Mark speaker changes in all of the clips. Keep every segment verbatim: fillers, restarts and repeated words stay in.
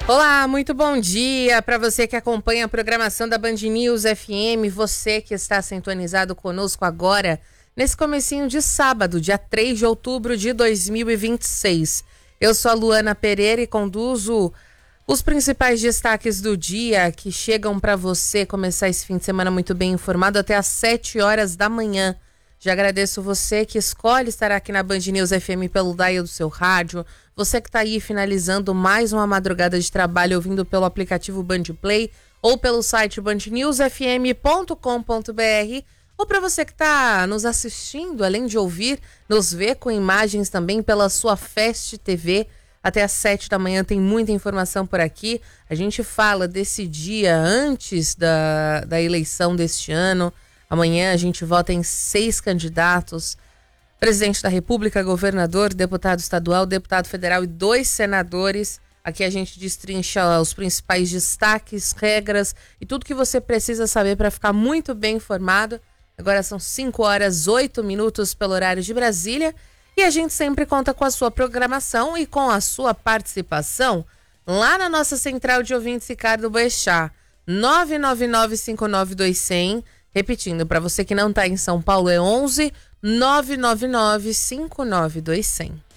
Speaker 1: Olá, muito bom dia para você que acompanha a programação da Band News F M, você que está sintonizado conosco agora, nesse comecinho de sábado, dia três de outubro de dois mil e vinte e seis. Eu sou a Luana Pereira e conduzo os principais destaques do dia que chegam para você começar esse fim de semana muito bem informado até às sete horas da manhã. Já agradeço você que escolhe estar aqui na Band News F M pelo dial do seu rádio, você que está aí finalizando mais uma madrugada de trabalho ouvindo pelo aplicativo Band Play ou pelo site band news f m ponto com ponto b r, ou para você que está nos assistindo, além de ouvir, nos ver com imagens também pela sua Fest T V. Até às sete da manhã tem muita informação por aqui. A gente fala desse dia antes da, da eleição deste ano. Amanhã a gente vota em seis candidatos: presidente da República, governador, deputado estadual, deputado federal e dois senadores. Aqui a gente destrincha os principais destaques, regras e tudo que você precisa saber para ficar muito bem informado. Agora são cinco horas, oito minutos pelo horário de Brasília e a gente sempre conta com a sua programação e com a sua participação lá na nossa central de ouvintes Ricardo Boechat, nove nove nove cinco nove dois zero zero. Repetindo, para você que não está em São Paulo, é onze nove nove nove cinco nove dois zero zero.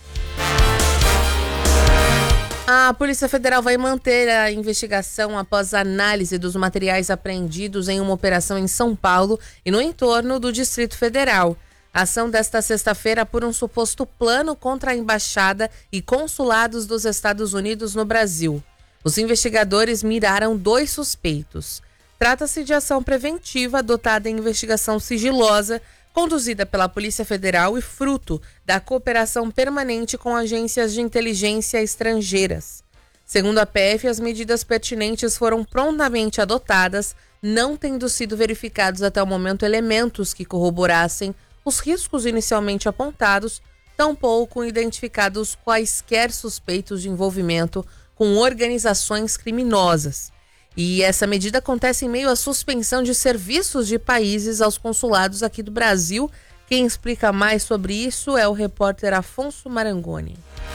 Speaker 1: A Polícia Federal vai manter a investigação após a análise dos materiais apreendidos em uma operação em São Paulo e no entorno do Distrito Federal. A ação desta sexta-feira por um suposto plano contra a embaixada e consulados dos Estados Unidos no Brasil. Os investigadores miraram dois suspeitos. Trata-se de ação preventiva adotada em investigação sigilosa, conduzida pela Polícia Federal e fruto da cooperação permanente com agências de inteligência estrangeiras. Segundo a P F, as medidas pertinentes foram prontamente adotadas, não tendo sido verificados até o momento elementos que corroborassem os riscos inicialmente apontados, tampouco identificados quaisquer suspeitos de envolvimento com organizações criminosas. E essa medida acontece em meio à suspensão de serviços de países aos consulados aqui do Brasil. Quem explica mais sobre isso é o repórter Afonso Marangoni.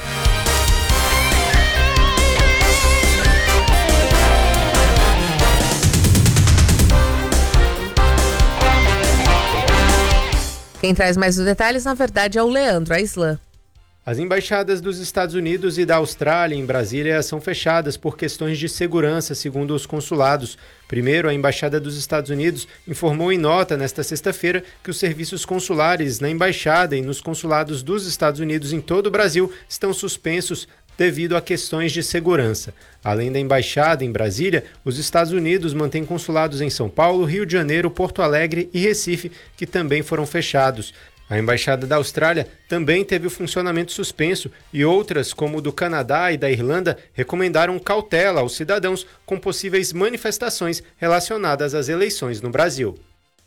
Speaker 1: Quem traz mais os detalhes, na verdade, é o Leandro Aislan.
Speaker 2: As embaixadas dos Estados Unidos e da Austrália em Brasília são fechadas por questões de segurança, segundo os consulados. Primeiro, a Embaixada dos Estados Unidos informou em nota nesta sexta-feira que os serviços consulares na embaixada e nos consulados dos Estados Unidos em todo o Brasil estão suspensos devido a questões de segurança. Além da embaixada em Brasília, os Estados Unidos mantêm consulados em São Paulo, Rio de Janeiro, Porto Alegre e Recife, que também foram fechados. A Embaixada da Austrália também teve o funcionamento suspenso e outras, como o do Canadá e da Irlanda, recomendaram cautela aos cidadãos com possíveis manifestações relacionadas às eleições no Brasil.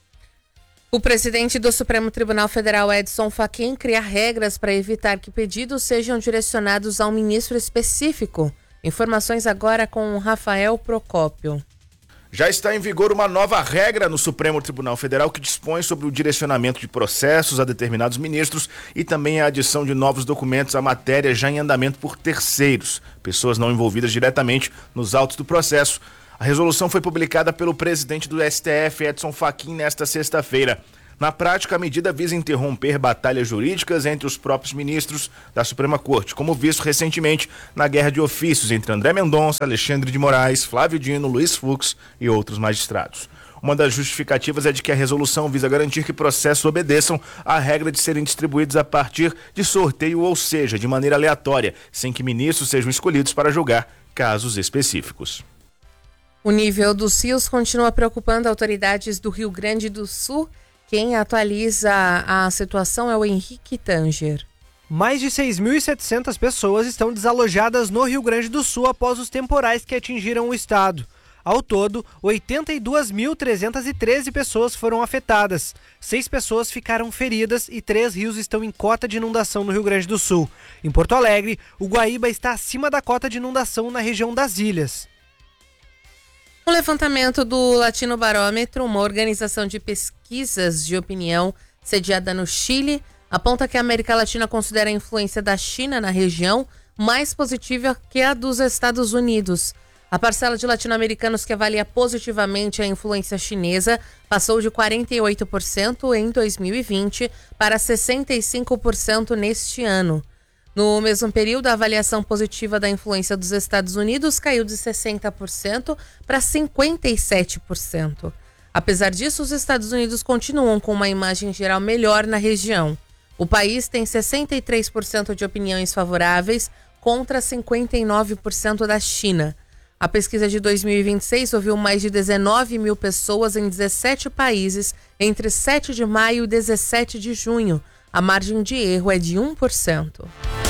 Speaker 1: O presidente do Supremo Tribunal Federal, Edson Fachin, cria regras para evitar que pedidos sejam direcionados a um ministro específico. Informações agora com Rafael Procópio.
Speaker 3: Já está em vigor uma nova regra no Supremo Tribunal Federal que dispõe sobre o direcionamento de processos a determinados ministros e também a adição de novos documentos à matéria já em andamento por terceiros, pessoas não envolvidas diretamente nos autos do processo. A resolução foi publicada pelo presidente do S T F, Edson Fachin, nesta sexta-feira. Na prática, a medida visa interromper batalhas jurídicas entre os próprios ministros da Suprema Corte, como visto recentemente na guerra de ofícios entre André Mendonça, Alexandre de Moraes, Flávio Dino, Luiz Fux e outros magistrados. Uma das justificativas é de que a resolução visa garantir que processos obedeçam à regra de serem distribuídos a partir de sorteio, ou seja, de maneira aleatória, sem que ministros sejam escolhidos para julgar casos específicos.
Speaker 1: O nível dos rios continua preocupando autoridades do Rio Grande do Sul. Quem atualiza a situação é o Henrique Tanger.
Speaker 4: Mais de seis mil e setecentas pessoas estão desalojadas no Rio Grande do Sul após os temporais que atingiram o estado. Ao todo, oitenta e duas mil trezentas e treze pessoas foram afetadas. Seis pessoas ficaram feridas e três rios estão em cota de inundação no Rio Grande do Sul. Em Porto Alegre, o Guaíba está acima da cota de inundação na região das ilhas.
Speaker 1: Um levantamento do Latino Barômetro, uma organização de pesquisas de opinião sediada no Chile, aponta que a América Latina considera a influência da China na região mais positiva que a dos Estados Unidos. A parcela de latino-americanos que avalia positivamente a influência chinesa passou de quarenta e oito por cento em dois mil e vinte para sessenta e cinco por cento neste ano. No mesmo período, a avaliação positiva da influência dos Estados Unidos caiu de sessenta por cento para cinquenta e sete por cento. Apesar disso, os Estados Unidos continuam com uma imagem geral melhor na região. O país tem sessenta e três por cento de opiniões favoráveis contra cinquenta e nove por cento da China. A pesquisa de dois mil e vinte e seis ouviu mais de dezenove mil pessoas em dezessete países entre sete de maio e dezessete de junho. A margem de erro é de um por cento.